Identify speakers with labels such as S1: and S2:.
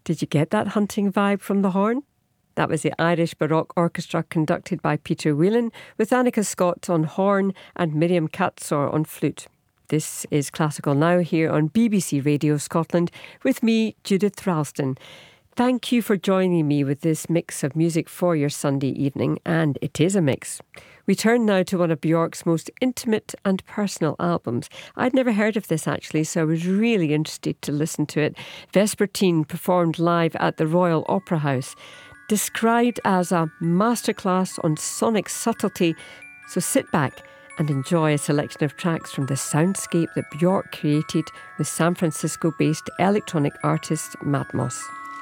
S1: Did you get that hunting vibe from the horn? That was the Irish Baroque Orchestra conducted by Peter Whelan with Annika Scott on horn and Miriam Katzor on flute. This is Classical Now here on BBC Radio Scotland with me, Judith Ralston. Thank you for joining me with this mix of music for your Sunday evening, and it is a mix. We turn now to one of Björk's most intimate and personal albums. I'd never heard of this actually, so I was really interested to listen to it. Vespertine, performed live at the Royal Opera House, described as a masterclass on sonic subtlety. So sit back and enjoy a selection of tracks from the soundscape that Björk created with San Francisco-based electronic artist Matmos.